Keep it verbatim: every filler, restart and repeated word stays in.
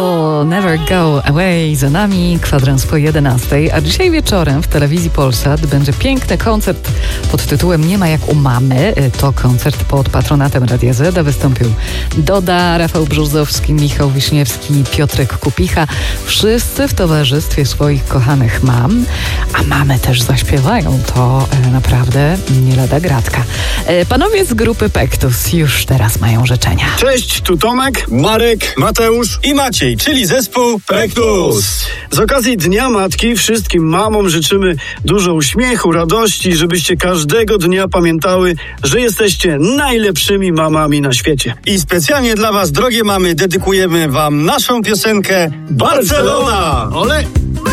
Will Never Go Away za nami, kwadrans po jedenastej, a dzisiaj wieczorem w telewizji Polsat będzie piękny koncert pod tytułem Nie ma jak u mamy. To koncert pod patronatem Radia Z. Wystąpił Doda, Rafał Brzozowski, Michał Wiśniewski, Piotrek Kupicha. Wszyscy w towarzystwie swoich kochanych mam, a mamy też zaśpiewają. To e, naprawdę nie lada gratka. E, panowie z grupy Pektus już teraz mają życzenia. Cześć, tu Tomek, Marek, Mateusz i Maciej, czyli zespół Pektus. Z okazji Dnia Matki wszystkim mamom życzymy dużo uśmiechu, radości, żebyście każdego dnia pamiętały, że jesteście najlepszymi mamami na świecie. I specjalnie dla was, drogie mamy, dedykujemy wam naszą piosenkę Barcelona! Ole!